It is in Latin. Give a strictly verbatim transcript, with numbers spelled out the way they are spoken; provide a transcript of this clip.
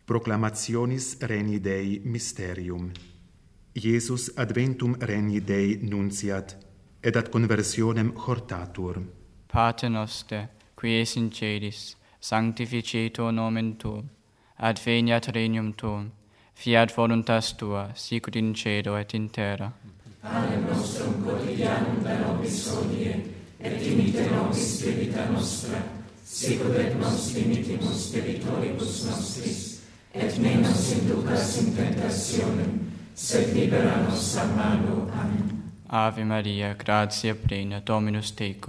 Proclamationis Regni Dei Mysterium. Iesus adventum Regni Dei nunciat, et ad conversionem hortatur. Pater noster, qui es in celis, sanctificetur nomen tuum, adveniat regnum tuum, fiat voluntas tua, sicut in cielo et in terra. Panem nostrum quotidianum da nobis hodie, et dimite nobis debita nostra, sicut et nos dimitimus debitoribus nostris, et ne nos inducas in tentationem, sed libera nos a malo. Amen. Ave Maria, gratia plena, Dominus tecum,